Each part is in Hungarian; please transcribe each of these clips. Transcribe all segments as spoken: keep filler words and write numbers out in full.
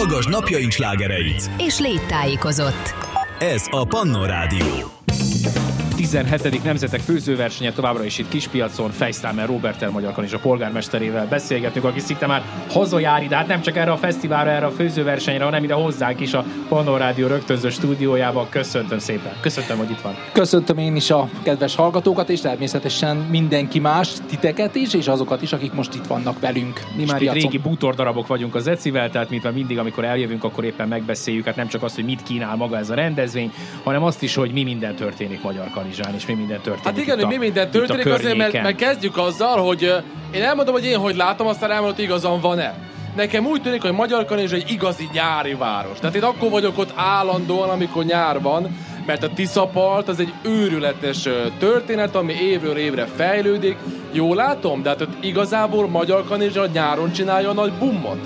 Hallgass napjaink slágereit, és légy tájékozott. Ez a Pannon Rádió. tizenhetedik nemzetek főzőversenye továbbra is itt Kispiacon, Fejsztámer Róberttel, Magyar Kanizsa polgármesterével beszélgetünk, aki szinte már hazajár ide, hát nem csak erre a fesztiválra, erre a főzőversenyre, hanem ide hozzánk is a Pannon Rádió rögtönző stúdiójába. Köszöntöm szépen. Köszöntöm, hogy itt van. Köszöntöm én is a kedves hallgatókat, és természetesen mindenki más, titeket is, és azokat is, akik most itt vannak velünk. Mi már itt régi bútordarabok vagyunk az Ecivel, tehát mint már mindig, amikor eljövünk, akkor éppen megbeszéljük, hát nem csak azt, hogy mit kínál maga ez a rendezvény, hanem azt is, hogy mi minden történik Magyar Kanizsán, és mi minden történik. Hát igen, hogy mi minden történik, azért, mert, mert kezdjük azzal, hogy uh, én elmondom, hogy én hogy látom, aztán elmondom, hogy igazam van-e. Nekem úgy tűnik, hogy Magyar Kanizsa egy igazi nyári város. Tehát én akkor vagyok ott állandóan, amikor nyár van, mert a Tiszapart az egy őrületes történet, ami évről évre fejlődik. Jól látom? De hát ott igazából Magyar Kanizsa nyáron csinálja a nagy bummot.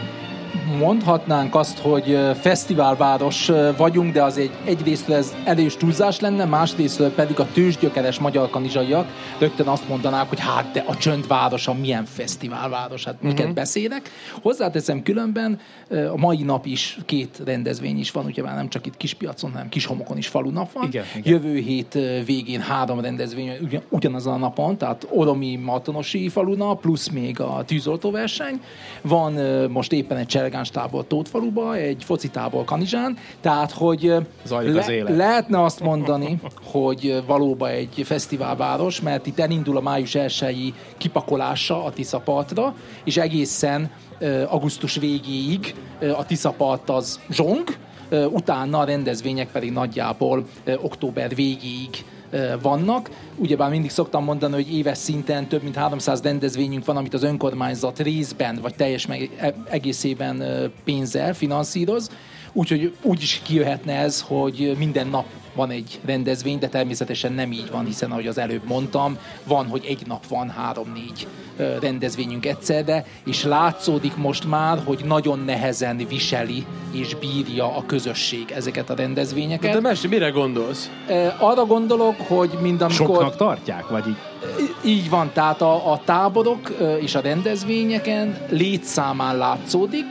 Mondhatnánk azt, hogy fesztiválváros vagyunk, de az egy, egyrészt ez erős túlzás lenne, másrészt pedig a tőzsgyökeres magyar kanizsaiak rögtön azt mondanák, hogy hát de a csöndvárosa milyen fesztiválváros, hát miket uh-huh. beszélek. Hozzáteszem különben, a mai nap is két rendezvény is van, ugye már nem csak itt Kispiacon, hanem Kishomokon is falunap van. Igen, igen. Jövő hét végén három rendezvény ugyan, ugyanazon a napon, tehát Oromi Martonosi falunap, plusz még a tűzoltóverseny. Van most éppen egy Csergánstábor Tótfaluba, egy focitábor Kanizsán, tehát hogy le, lehetne azt mondani, hogy valóban egy fesztiválváros, mert itt elindul a május elsői kipakolása a Tiszapartra, és egészen augusztus végéig a Tiszapart az zsong, utána a rendezvények pedig nagyjából október végéig vannak. Ugyebár mindig szoktam mondani, hogy éves szinten több mint háromszáz rendezvényünk van, amit az önkormányzat részben vagy teljes meg egészében pénzzel finanszíroz. Úgyhogy úgy is kijöhetne ez, hogy minden nap van egy rendezvény, de természetesen nem így van, hiszen ahogy az előbb mondtam, van, hogy egy nap van három-négy rendezvényünk egyszerre, és látszódik most már, hogy nagyon nehezen viseli és bírja a közösség ezeket a rendezvényeket. De, de Mester, mire gondolsz? Arra gondolok, hogy mind amikor... Soknak tartják, vagy így? Így van, tehát a, a táborok és a rendezvényeken létszámán látszódik,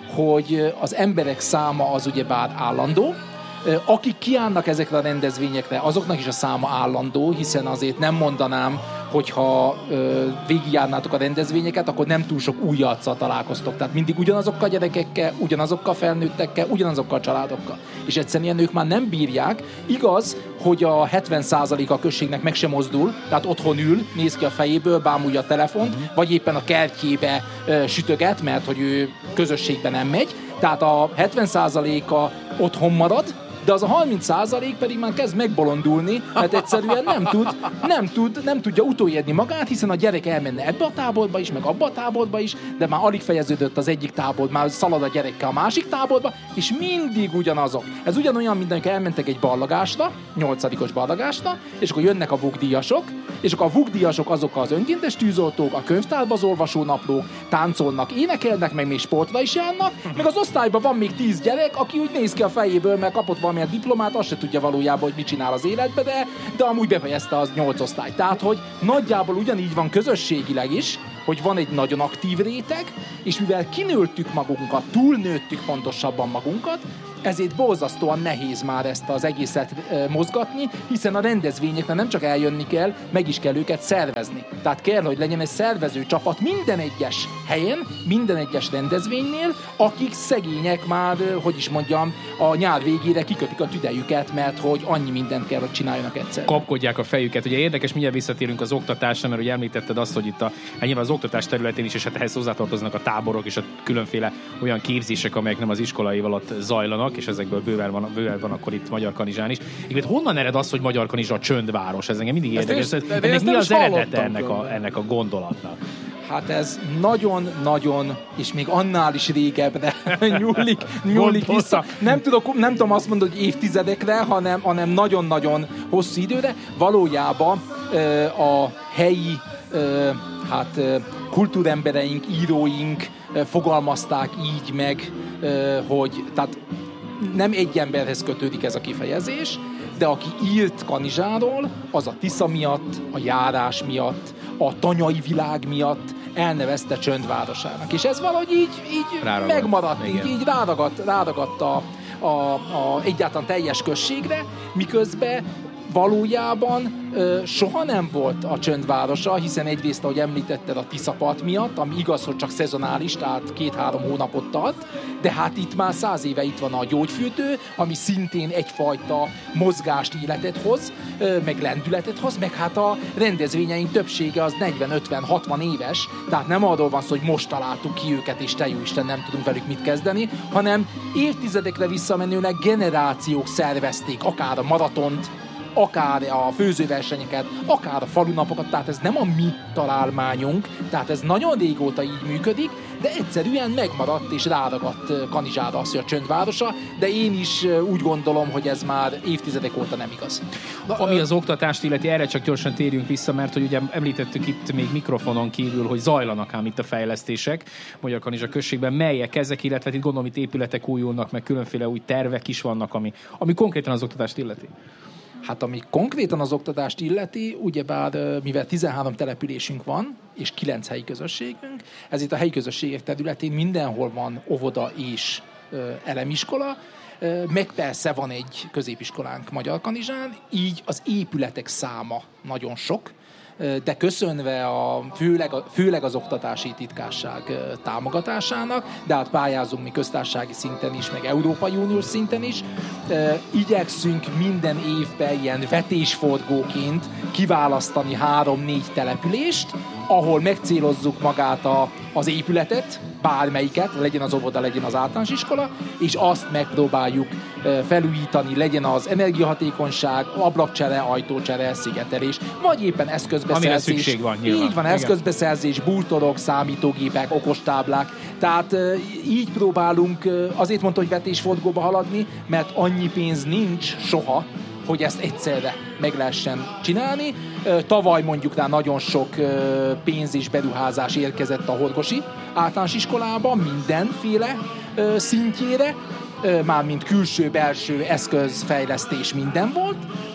hogy az emberek száma az ugyebár állandó, akik kiállnak ezekre a rendezvényekre, azoknak is a száma állandó, hiszen azért nem mondanám, hogyha végigjárnátok a rendezvényeket, akkor nem túl sok új arccal találkoztok. Tehát mindig ugyanazokkal a gyerekekkel, ugyanazokkal a felnőttekkel, ugyanazokkal a családokkal. És egyszerűen ők már nem bírják. Igaz, hogy a hetven százalék a községnek meg sem mozdul, tehát otthon ül, néz ki a fejéből, bámulja a telefont, uh-huh. vagy éppen a kertjébe uh, sütöget, mert hogy ő közösségben nem megy. Tehát a hetven százaléka otthon marad, de az a harminc százalék pedig már kezd megbolondulni, mert egyszerűen nem tud, nem tud, nem tudja utolérni magát, hiszen a gyerek elmenne ebbe a táborba is, meg abba a táborba is, de már alig fejeződött az egyik tábor, már szalad a gyerekkel a másik táborba, és mindig ugyanazok. Ez ugyanolyan, mint amikor elmentek egy ballagásra, nyolcadikos ballagásra, és akkor jönnek a vugdíjasok, és akkor a vugdíjasok azok az önkéntes tűzoltók, a könyvtárba az olvasónaplók, táncolnak, énekelnek, meg még sportra is járnak, meg az osztályban van még tíz gyerek, aki úgy néz ki a fejéből, mert kapott valamilyen diplomát, azt se tudja valójában, hogy mit csinál az életbe, de, de amúgy befejezte az nyolc osztály. Tehát, hogy nagyjából ugyanígy van közösségileg is, hogy van egy nagyon aktív réteg, és mivel kinőttük magunkat, túlnőttük pontosabban magunkat, ezért borzasztóan nehéz már ezt az egészet e, mozgatni, hiszen a rendezvényekre nem csak eljönni kell, meg is kell őket szervezni. Tehát kell, hogy legyen egy szervező csapat minden egyes helyen, minden egyes rendezvénynél, akik szegények már, hogy is mondjam, a nyár végére kikötik a tüdejüket, mert hogy annyi mindent kell, hogy csináljanak egyszer. Kapkodják a fejüket. Ugye érdekes, mindjárt visszatérünk az oktatásra, mert ugye említetted azt, hogy itt a, nyilván az oktatás területén is, és hát ehhez hozzátartoznak a táborok és a különféle olyan képzések, amelyek nem az iskolai alatt zajlanak, és ezekből bőven van, bőven van akkor itt Magyar Kanizsán is. Én honnan ered az, hogy Magyar Kanizsa a csöndváros? Ez engem mindig érdekes. Ennek mi az eredete ennek a, ennek a gondolatnak? Hát ez nagyon-nagyon, és még annál is régebbre nyúlik, nyúlik vissza. Nem, tudok, nem tudom azt mondani, hogy évtizedekre, hanem, hanem nagyon-nagyon hosszú időre. Valójában a helyi hát, kultúrembereink, íróink fogalmazták így meg, hogy tehát nem egy emberhez kötődik ez a kifejezés, de aki írt Kanizsáról, az a Tisza miatt, a járás miatt, a tanyai világ miatt elnevezte Csöndvárosának. És ez valahogy így, így ráragadt, megmaradt, igen. így, így ráragadt, ráragadt a, a, a egyáltalán teljes községre, miközben valójában ö, soha nem volt a Csöndvárosa, hiszen egyrészt, ahogy említetted, a Tiszapart miatt, ami igaz, hogy csak szezonális, tehát két-három hónapot tart, de hát itt már száz éve itt van a gyógyfürdő, ami szintén egyfajta mozgást, életet hoz, ö, meg lendületet hoz, meg hát a rendezvényeink többsége az negyven, ötven, hatvan éves, tehát nem arról van szó, hogy most találtuk ki őket, és te jó Isten, nem tudunk velük mit kezdeni, hanem évtizedekre visszamenőleg generációk szervezték, akár a maratont, akár a főzőversenyeket, akár a falunapokat, tehát ez nem a mi találmányunk, tehát ez nagyon régóta így működik, de egyszerűen megmaradt és ráragadt Kanizsára az, hogy a Csöndvárosa, de én is úgy gondolom, hogy ez már évtizedek óta nem igaz. Na, ami az oktatást illeti, erre csak gyorsan térjünk vissza, mert hogy ugye említettük itt még mikrofonon kívül, hogy zajlanak ám itt a fejlesztések Magyarkanizsa községben, melyek ezek, illetve itt gondolom itt épületek újulnak, meg különféle új tervek is vannak, ami, ami konkrétan az oktatást illeti. Hát ami konkrétan az oktatást illeti, ugyebár mivel tizenhárom településünk van, és kilenc helyi közösségünk, ezért a helyi közösségek területén mindenhol van óvoda és elemiskola, meg persze van egy középiskolánk Magyarkanizsán, így az épületek száma nagyon sok, de köszönve a, főleg, a, főleg az oktatási titkárság támogatásának, de hát pályázunk mi köztársasági szinten is, meg Európai Uniós szinten is. Igyekszünk minden évben ilyen vetésforgóként kiválasztani három-négy települést, ahol megcélozzuk magát a, az épületet, bármelyiket, legyen az óvoda, legyen az általános iskola, és azt megpróbáljuk felújítani, legyen az energiahatékonyság, ablakcsere, ajtócsere, szigetelés, vagy éppen eszközbeszerzés. Amire szükség van, nyilván. Így van, eszközbeszerzés, bútorok, számítógépek, okostáblák. Tehát így próbálunk, azért mondta, hogy vetésforgóba haladni, mert annyi pénz nincs soha, hogy ezt egyszerre meg lehessen csinálni. Tavaly mondjuk rá nagyon sok pénz és beruházás érkezett a Horgosi általános iskolában, mindenféle szintjére, mármint külső-belső eszközfejlesztés minden volt.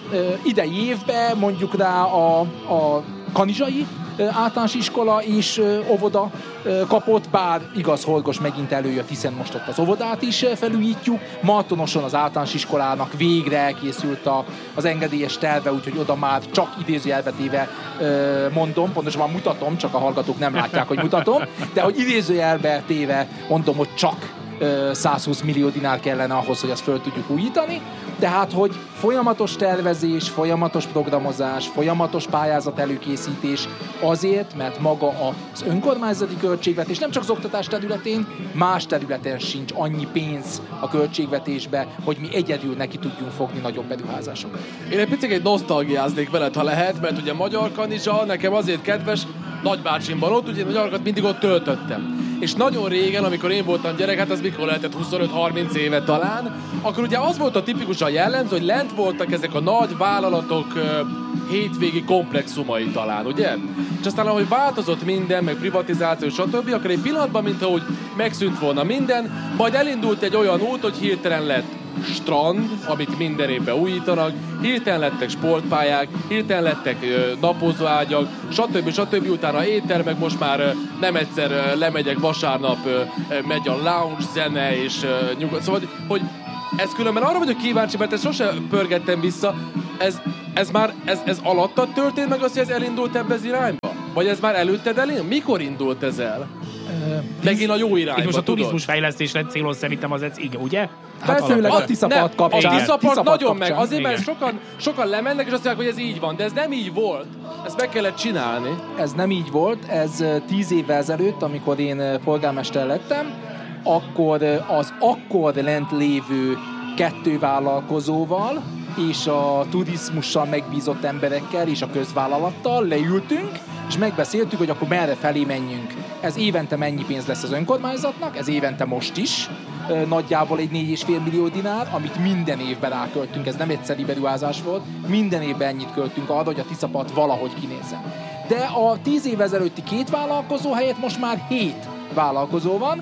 Idei évben mondjuk rá a, a kanizsai általános iskola és óvoda kapott, bár igaz, Horgos megint előjött, hiszen most ott az óvodát is felújítjuk. Martonoson az általános iskolának végre elkészült a, az engedélyes terve, úgyhogy oda már csak idézőjelbetéve mondom, pontosabban mutatom, csak a hallgatók nem látják, hogy mutatom, de hogy idézőjelbetéve mondom, hogy csak százhúsz millió dinár kellene ahhoz, hogy ezt föl tudjuk újítani. Tehát, hogy folyamatos tervezés, folyamatos programozás, folyamatos pályázat előkészítés azért, mert maga az önkormányzati költségvetés nem csak az oktatás területén, más területen sincs annyi pénz a költségvetésbe, hogy mi egyedül neki tudjunk fogni nagyobb beruházásokat. Én egy picit nosztalgiáznék veled, ha lehet, mert ugye Magyarkanizsa nekem azért kedves, nagybácsimban ott, ugye Magyarkat mindig ott töltöttem. És nagyon régen, amikor én voltam gyerek, hát az mikor lehetett huszonöt-harminc éve talán, akkor ugye az volt a tipikusan jellemző, hogy lent voltak ezek a nagy vállalatok uh, hétvégi komplexumai talán, ugye? És aztán ahogy változott minden, meg privatizáció, stb., akkor egy pillanatban, mint ahogy megszűnt volna minden, majd elindult egy olyan út, hogy hirtelen lett strand, amit minden évben újítanak, hirtelen lettek sportpályák, hirtelen lettek ö, napozóágyak, stb. stb. Utána éttermek, most már ö, nem egyszer ö, lemegyek vasárnap, ö, ö, megy a lounge zene és ö, nyugodt. Szóval, hogy ez különben arra vagyok kíváncsi, mert ezt sose pörgettem vissza, ez, ez már ez, ez alattad történt meg az, hogy ez elindult ebbe az irányba? Vagy ez már előtted elindult? Mikor indult ez el? Megint a jó irányba, itt most a tudod? turizmus fejlesztésre célon szerintem az ez igen, ugye? Hát főleg a Tiszapart kapcsán. A Tiszapart Tiszapart nagyon kapcsán. meg. Azért, mert sokan, sokan lemennek, és azt mondják, hogy ez így van. De ez nem így volt. Ezt meg kellett csinálni. Ez nem így volt. Ez tíz évvel ezelőtt, amikor én polgármester lettem, akkor az akkor lent lévő kettő vállalkozóval és a turizmussal megbízott emberekkel és a közvállalattal leültünk, és megbeszéltük, hogy akkor merre felé menjünk. Ez évente mennyi pénz lesz az önkormányzatnak, ez évente most is, nagyjából egy négy egész öt millió dinár, amit minden évben ráköltünk, ez nem egyszeri beruházás volt, minden évben ennyit költünk arra, hogy a Tiszapart valahogy kinézzen. De a tíz év ezelőtti két vállalkozó helyett most már hét vállalkozó van,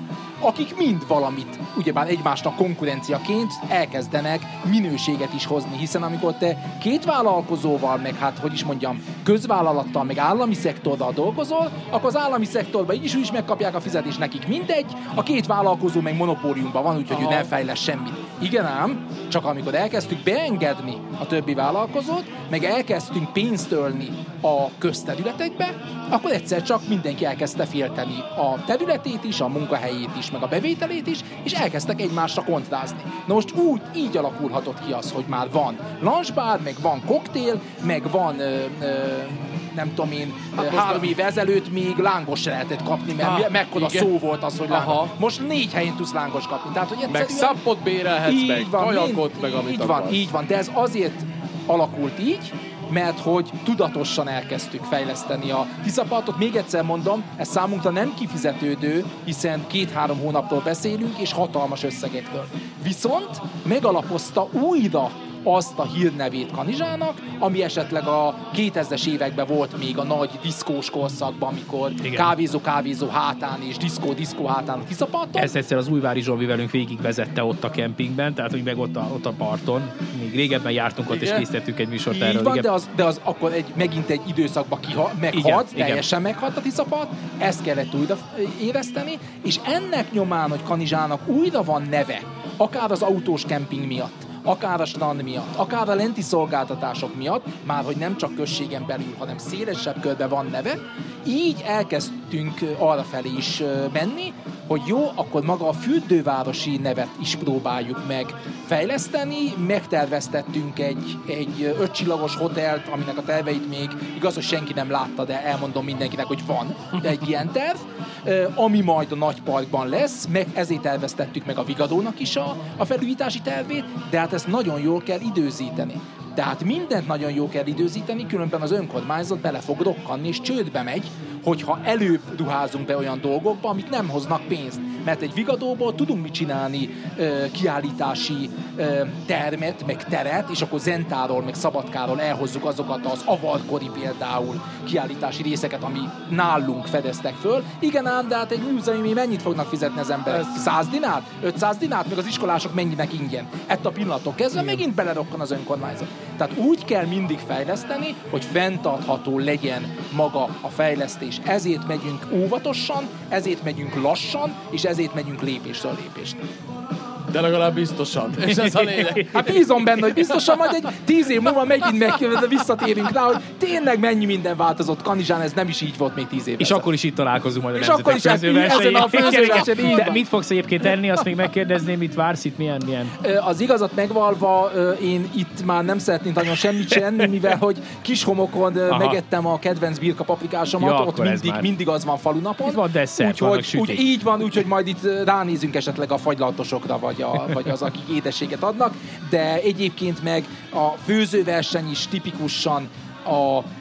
akik mind valamit, ugyebár egymásnak konkurenciaként elkezdenek minőséget is hozni, hiszen amikor te két vállalkozóval, meg hát, hogy is mondjam, közvállalattal, meg állami szektorral dolgozol, akkor az állami szektorban így is, úgy is megkapják a fizetést, nekik mindegy, a két vállalkozó meg monopóliumban van, úgyhogy ő nem fejlesz semmit. Igen ám, csak amikor elkezdtük beengedni a többi vállalkozót, meg elkezdtünk pénzt ölni a közterületekbe, akkor egyszer csak mindenki elkezdte félteni a területét is, a munkahelyét is, meg a bevételét is, és elkezdtek egymásra kontrázni. Na most úgy, így alakulhatott ki az, hogy már van lunchbar, meg van koktél, meg van ö, ö, nem tudom én, hát három év ezelőtt még lángos se lehetett kapni, mert ha, mekkora igen. szó volt az, hogy lángos. Most négy helyen tudsz lángos kapni. Tehát, hogy meg szappot bérelhetsz, meg kajakot, meg amit így akarsz. Van, így van, de ez azért alakult így, mert hogy tudatosan elkezdtük fejleszteni a Tiszapartot. Még egyszer mondom, ez számunkra nem kifizetődő, hiszen két-három hónapról beszélünk, és hatalmas összegekről. Viszont megalapozta újra azt a hírnevét Kanizsának, ami esetleg a kétezres években volt még a nagy diszkós korszakban, amikor kávézó-kávézó hátán és diszkó-diszkó hátán a Tiszaparton. Ezt egyszer az Újvári Zsolvi velünk végigvezette ott a kempingben, tehát hogy meg ott a, ott a parton. Még régebben jártunk ott, igen. és készítettük egy műsort erről. Van, de az, de az akkor egy, megint egy időszakban kiha, meghalt, igen, teljesen igen. meghalt a Tiszapart, ezt kellett újra érezteni, és ennek nyomán, hogy Kanizsának újra van neve, akár az autós kemping miatt, akár a strand miatt, akár a lenti szolgáltatások miatt, már hogy nem csak községen belül, hanem szélesebb körben van neve, így elkezdtünk arrafelé is menni, hogy jó, akkor maga a fürdővárosi nevet is próbáljuk meg fejleszteni. Megterveztettünk egy, egy ötcsillagos hotelt, aminek a terveit még igaz, hogy senki nem látta, de elmondom mindenkinek, hogy van egy ilyen terv, ami majd a nagy parkban lesz, meg ezért terveztettük meg a Vigadónak is a, a felújítási tervét, de hát ezt nagyon jól kell időzíteni. Tehát mindent nagyon jó kell időzíteni, különben az önkormányzat bele fog rokkanni, és csődbe megy, hogyha előbb ruházunk be olyan dolgokba, amik nem hoznak pénzt. Mert egy Vigadóból tudunk mit csinálni, ö, kiállítási ö, termet, meg teret, és akkor Zentáról, meg Szabadkáról elhozzuk azokat az avarkori például kiállítási részeket, ami nálunk fedeztek föl. Igen ám, de hát egy múzeumi mennyit fognak fizetni az emberek? száz dinát? ötszáz dinát? Meg az iskolások mennyinek ingyen? Ettől a pillanatok kezdve igen. megint belerokkan az önkormányzat. Tehát úgy kell mindig fejleszteni, hogy fenntartható legyen maga a fejlesztés. Ezért megyünk óvatosan, ezért megyünk lassan, és ezért megyünk lépésről lépésre. De legalább biztosan. És ez a lényeg. Hát bízom benne, hogy biztosan majd egy tíz év múlva megint meg, visszatérünk rá, hogy tényleg mennyi minden változott Kanizsán, ez nem is így volt még tíz év. És akkor is itt találkozunk majd a és akkor is ezen a főzőversenyen. De mit fogsz egyébként tenni, azt még megkérdezném, mit vársz itt, milyen, milyen? Az igazat megvalva, én itt már nem szeretnék nagyon semmit sem enni, mivel hogy Kishomokon Aha. megettem a kedvenc birka paprikásomat, ja, ott mindig, mindig az van falunapon. Itt van desszert, vannak úgy, így van, úgyhogy majd itt ránézünk esetleg a fagylaltosokra, vagy A, vagy az, akik édességet adnak, de egyébként meg a főzőverseny is tipikusan a,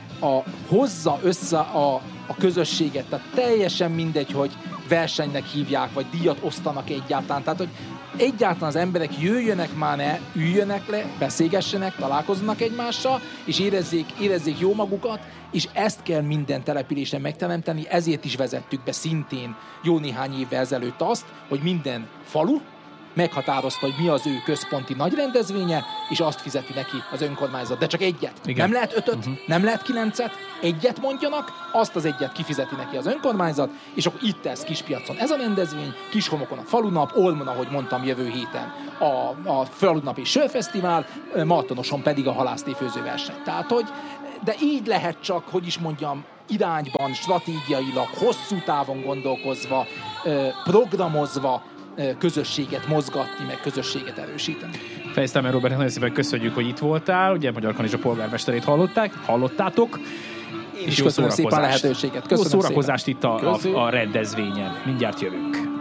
a hozza össze a, a közösséget, tehát teljesen mindegy, hogy versenynek hívják, vagy díjat osztanak egyáltalán, tehát hogy egyáltalán az emberek jöjjönek már ne, üljönek le, beszélgessenek, találkoznak egymással, és érezzék, érezzék jó magukat, és ezt kell minden településen megteremteni, ezért is vezettük be szintén jó néhány évvel ezelőtt azt, hogy minden falu meghatározta, hogy mi az ő központi nagy rendezvénye, és azt fizeti neki az önkormányzat. De csak egyet. Igen. Nem lehet ötöt, uh-huh. nem lehet kilencet, egyet mondjanak, azt az egyet kifizeti neki az önkormányzat, és akkor itt ez Kispiacon ez a rendezvény, Kishomokon a falunap, Olmon, ahogy mondtam, jövő héten a, a falunapi sörfesztivál, Martonoson pedig a halásztéfőzőverseny. Tehát, hogy de így lehet csak, hogy is mondjam, irányban, stratégiailag, hosszú távon gondolkozva, programozva közösséget mozgatni, meg közösséget erősíteni. Fejeztem el, Robert, nagyon szépen köszönjük, hogy itt voltál. Ugye Magyar Kanizsa polgármesterét hallották, hallottátok. Én és is köszönöm szépen a lehetőséget. Köszönöm jó szórakozást szépen. Itt a, a, a rendezvényen. Mindjárt jövünk.